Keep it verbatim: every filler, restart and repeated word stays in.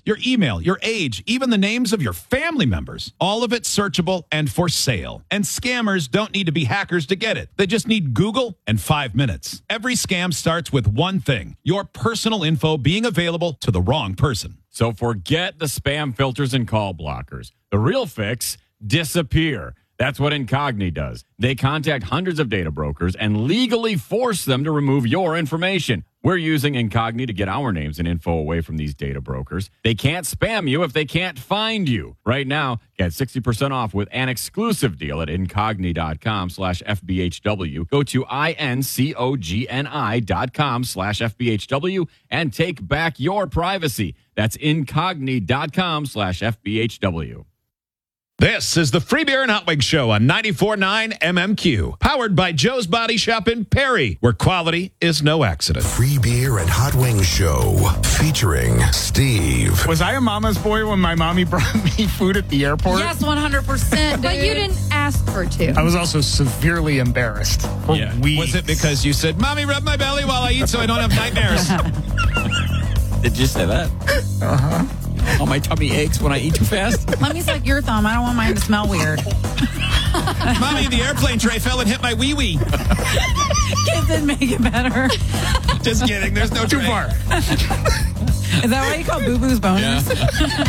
your email, your age, even the names of your family members. All of it searchable and for sale. And scammers don't need to be hackers to get it. They just need Google and five minutes. Every scam starts with one thing: your personal info being available to the wrong person. So forget the spam filters and call blockers. The real fix: disappear. That's what Incogni does. They contact hundreds of data brokers and legally force them to remove your information. We're using Incogni to get our names and info away from these data brokers. They can't spam you if they can't find you. Right now, get sixty percent off with an exclusive deal at Incogni.com slash FBHW. Go to I-N-C-O-G-N-I dot com slash FBHW and take back your privacy. That's Incogni.com slash FBHW. This is the Free Beer and Hot Wings Show on ninety-four point nine M M Q, powered by Joe's Body Shop in Perry, where quality is no accident. Free Beer and Hot Wings Show, featuring Steve. Was I a mama's boy when my mommy brought me food at the airport? Yes, one hundred percent. But you didn't ask her to. I was also severely embarrassed for Yeah. weeks. Was it because you said, "Mommy, rub my belly while I eat so I don't have nightmares"? Did you say that? Uh-huh. Oh, my tummy aches when I eat too fast? Let me suck your thumb. I don't want mine to smell weird. Mommy, the airplane tray fell and hit my wee-wee. Kids didn't make it better. Just kidding. There's no Too tray. far. Is that why you call boo-boos boners? Yeah.